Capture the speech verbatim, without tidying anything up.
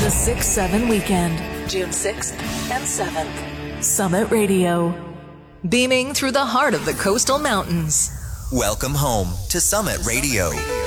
The six seven weekend, June sixth and seventh. Summit Radio. Beaming through the heart of the coastal mountains. Welcome home to Summit Radio.